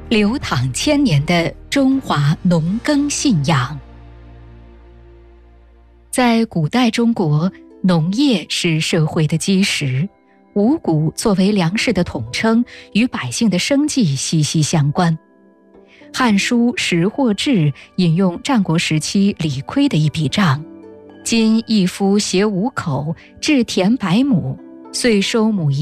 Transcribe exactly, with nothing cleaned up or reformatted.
流淌千年的中华农耕信仰。在古代中国，农业是社会的基石，五谷作为粮食的统称，与百姓的生计息息相关。《汉书·食货志》引用战国时期李悝的一笔账：今一夫携五口，置田百亩，岁收亩一